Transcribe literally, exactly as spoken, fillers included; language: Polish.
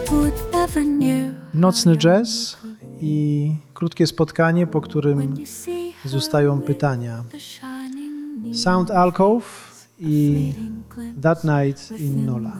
Nocny jazz i krótkie spotkanie, po którym zostają pytania. Sound Alcove i That Night in Nola.